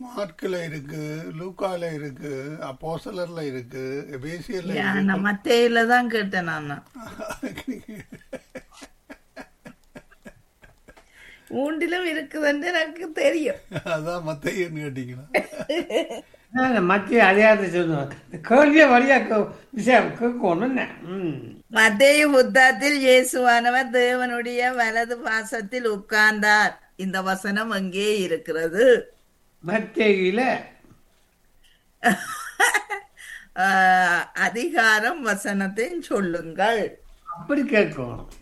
மார்க்ல இருக்கு, லூக்கால இருக்கு, அப்போஸ்தலர்ல இருக்கு, எபேசியர்ல நான் இருக்கு. மத்தேயில தான் கேட்டேன் நான். மூன்றிலும் இருக்குதுன்னு எனக்கு தெரியும். அதான் மத்தேயுன்னு கேட்டீங்களா? மத்திய அதிகாரத்தை சொல்லுவோம். கேள்வியை வழியா விஷயம் கேட்கணும். மத்தேயு புத்தகத்தில் இயேசுவானவர் தேவனுடைய வலது பாசத்தில் உட்கார்ந்தார். இந்த வசனம் அங்கே இருக்கிறது. மத்தியில அதிகாரம் வசனத்தை சொல்லுங்கள். அப்படி கேட்கணும்.